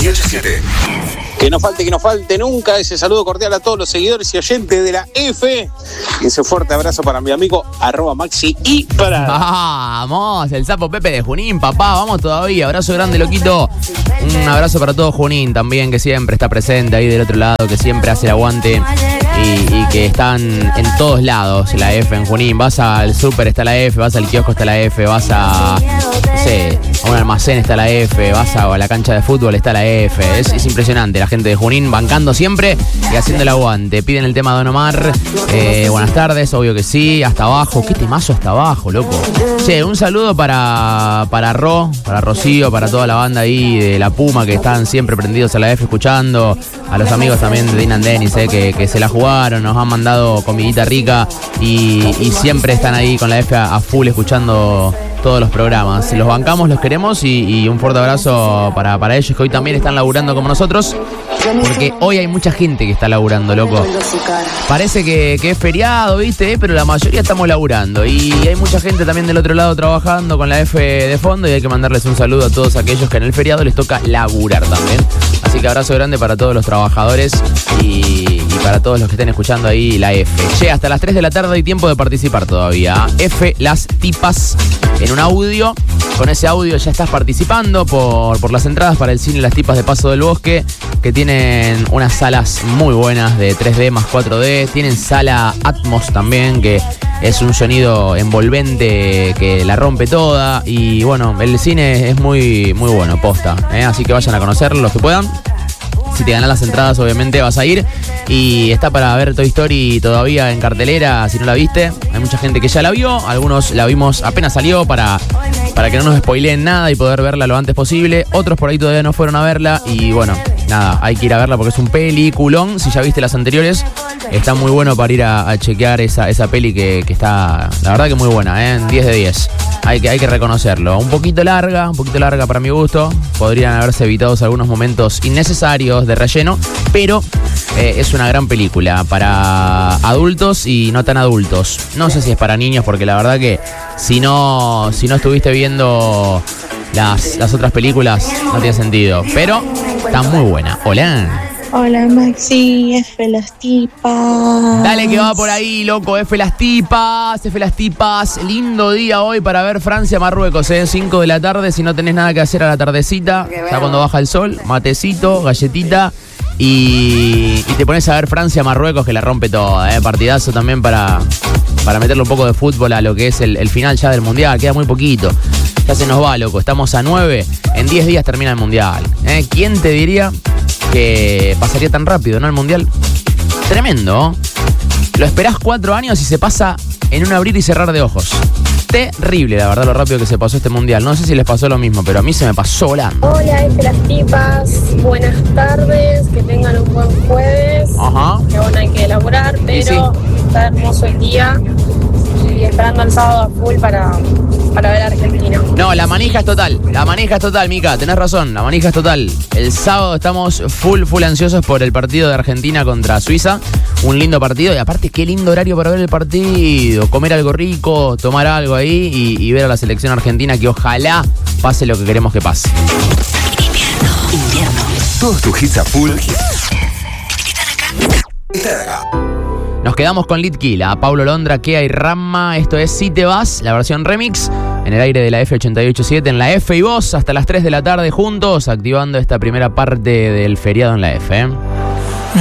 987. Que no falte nunca ese saludo cordial a todos los seguidores y oyentes de la F. Y ese fuerte abrazo para mi amigo @Maxi y para... Vamos, el sapo Pepe de Junín, papá, vamos todavía. Abrazo grande, loquito. Un abrazo para todo Junín también, que siempre está presente ahí del otro lado, que siempre hace el aguante y que están en todos lados la F en Junín. Vas al súper, está la F, vas al kiosco, está la F, vas a... no sé, a un almacén, está la F, vas a la cancha de fútbol, está la F. Es impresionante la gente de Junín bancando siempre y haciendo el aguante. Piden el tema de Don Omar. Buenas tardes, obvio que sí. Hasta abajo. ¿Qué temazo hasta abajo, loco? Che, un saludo para Rocío, para toda la banda ahí de La Puma que están siempre prendidos a la F escuchando. A los amigos también de Dean and Dennis, que se la jugaron, nos han mandado comidita rica y siempre están ahí con la F a full escuchando todos los programas. Los bancamos, los queremos y un fuerte abrazo para ellos que hoy también están laburando como nosotros, porque hoy hay mucha gente que está laburando, loco. Parece que es feriado, ¿viste? Pero la mayoría estamos laburando y hay mucha gente también del otro lado trabajando con la F de fondo y hay que mandarles un saludo a todos aquellos que en el feriado les toca laburar también. Así que abrazo grande para todos los trabajadores y para todos los que estén escuchando ahí la F. Che, hasta las 3 de la tarde hay tiempo de participar todavía. F, las tipas en un audio. Con ese audio ya estás participando por las entradas para el cine Las Tipas de Paso del Bosque, que tienen unas salas muy buenas de 3D más 4D. Tienen sala Atmos también, que es un sonido envolvente que la rompe toda. Y bueno, el cine es muy, muy bueno, posta, así que vayan a conocerlo los que puedan. Si te ganas las entradas, obviamente vas a ir. Y está para ver Toy Story todavía en cartelera, si no la viste. Hay mucha gente que ya la vio. Algunos la vimos apenas salió para que no nos spoileen nada y poder verla lo antes posible. Otros por ahí todavía no fueron a verla. Y bueno, nada, hay que ir a verla porque es un peliculón. Si ya viste las anteriores, está muy bueno para ir a chequear esa peli que está, la verdad que muy buena, 10 de 10. Hay que reconocerlo. Un poquito larga para mi gusto. Podrían haberse evitado algunos momentos innecesarios de relleno, pero es una gran película para adultos y no tan adultos. No sé si es para niños, porque la verdad que si no estuviste viendo las otras películas, no tiene sentido. Pero está muy buena. Hola Maxi, F las tipas. Dale que va por ahí, loco, F las tipas. Lindo día hoy para ver Francia-Marruecos, 5 de la tarde, si no tenés nada que hacer a la tardecita, ya cuando baja el sol, matecito, galletita y te pones a ver Francia-Marruecos, que la rompe toda, partidazo también para meterle un poco de fútbol a lo que es el final ya del Mundial. Queda muy poquito, ya se nos va, loco, estamos a 9, en 10 días termina el Mundial. ¿Quién te diría que pasaría tan rápido, no, el Mundial? Tremendo. Lo esperás 4 años y se pasa en un abrir y cerrar de ojos. Terrible, la verdad, lo rápido que se pasó este Mundial. No sé si les pasó lo mismo, pero a mí se me pasó volando. Hola, las tipas. Buenas tardes, que tengan un buen jueves. Ajá. Que bueno, hay que elaborar, pero está hermoso el día. Y esperando el sábado a full para ver a Argentina. No, la manija es total, Mica, tenés razón, la manija es total. El sábado estamos full ansiosos por el partido de Argentina contra Suiza. Un lindo partido y aparte qué lindo horario para ver el partido. Comer algo rico, tomar algo ahí y ver a la selección argentina, que ojalá pase lo que queremos que pase. Invierno. Todos tus hits a full están acá. Nos quedamos con Litquila, Paulo Londra, Kea y Rama. Esto es Si Te Vas, la versión remix, en el aire de la F88.7, en la F y vos, hasta las 3 de la tarde juntos, activando esta primera parte del feriado en la F.